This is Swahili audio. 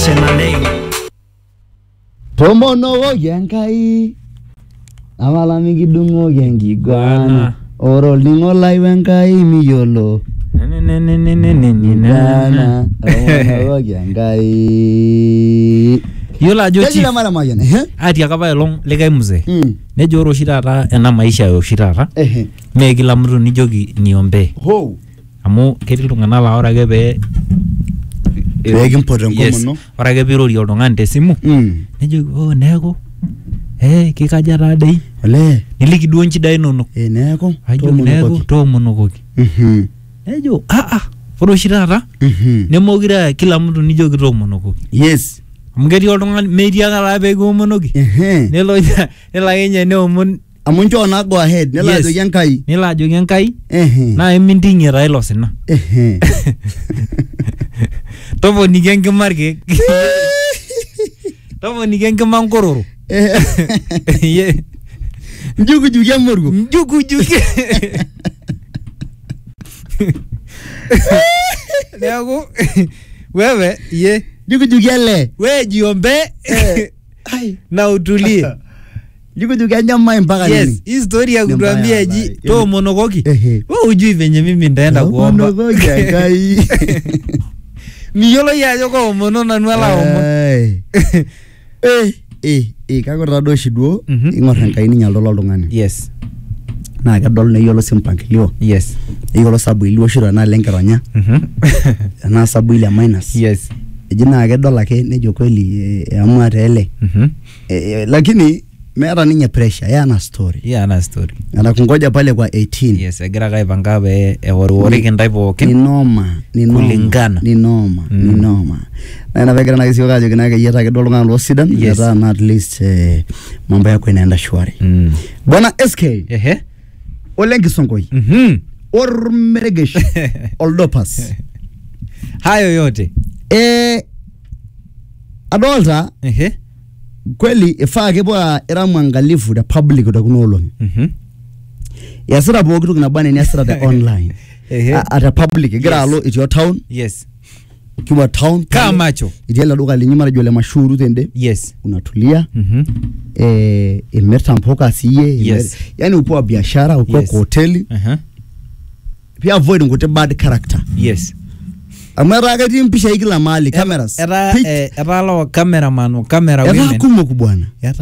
Ashenalei. Tomono Yankai Amala Migidungo Yangi Guana Oro Lingo Lai Wankai Miyolo Nana Tomono Yankai Yola jo chief mala mayane ati akaba long legai muze ne joro shirata ena maisha yo shirata me kila mtu nijogi niombe ho amu keti lungana la ora gebe kimpoto ngomono ora gebe rori oltung'ani tesimu nejogi oh neko kikaja tadei ole niliki duo nchida inonok neko tomonokoki nejo ore shirata nemokira kila mtu nijogi tomonokoki yes Mungeri oltung'ani metii akala pee kiomonoki nelo kenya neomon amuncho na go ahead nelo ajoki Enkai na eminting'ie taa ilo sina toponiki enkima irkeek toponiki enkima nkororo njukujuki emorgo neeku wewe njukujuki ele we jiombe na utulie njukujuki anyama mpaka nini yes hii story ya kutuambia ji to monokoki wewe hujui venye mimi ndaenda kuomba monokoki Enkai miyolo ya joko mono na nwala omo kakota do shiduo ingor Enkai ninyaldo oltung'ani yes na kedol neyiolo simpangilio yes yiolo sabu ilio shiro na lenkeronya na sabu ile minus yes ejina kedol ake nejo kweli amua tele lakini meeta ninye pressure yana story anakungoja pale kwa 18 yes egira kaipanga be eworori kindai pookin ni noma kulingana ni noma na inavegira na kisio kajo kinake yeta kedol ngalo lo sidan yeta na at least mambo yako inaenda shwari bwana SK Olengi Songoi or Meregesh Oldopas hayo yote adolta kweli ifaa kebwa era mwangalifu da public utakunolongi yasira bo kitu kinabane ni yasira da online at a public gira alo it your town yes kiwa town kama macho ijela duka linyima na jole mashuru tende yes unatulia imerta mpoka siye yes. Yani upo biashara upo yes. Kwa hoteli pia avoid ngote bad character yes amara gati mpisha ikila mali cameras era lo cameraman o camera women era kumo kubwana